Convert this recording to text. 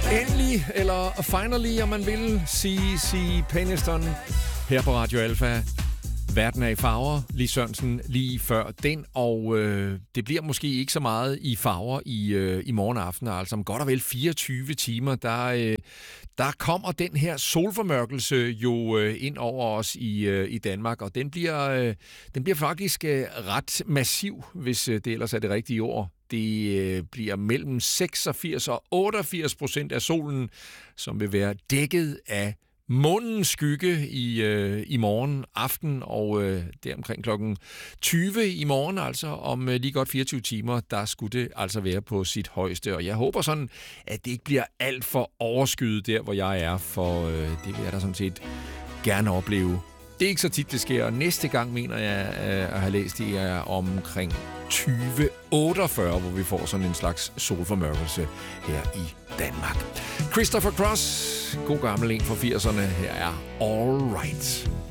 Endelig, eller finally, om man vil, sige Peniston her på Radio Alpha. Verden er i farver, Lis Sørensen lige før den, og det bliver måske ikke så meget i farver i morgen aften, altså om godt og vel 24 timer, der kommer den her solformørkelse jo ind over os i Danmark, og den bliver faktisk ret massiv, hvis det ellers er det rigtige ord. Det bliver mellem 86% og 88% af solen, som vil være dækket af månens skygge i morgen aften, og det omkring klokken 20 i morgen, altså om lige godt 24 timer, der skulle det altså være på sit højeste. Og jeg håber sådan, at det ikke bliver alt for overskyet der, hvor jeg er, for det vil jeg da sådan set gerne opleve. Det er ikke så tit, det sker. Næste gang, mener jeg at have læst, det er omkring 2048, hvor vi får sådan en slags solformørkelse her i Danmark. Christopher Cross, god gammel en fra 80'erne. Her er All Right.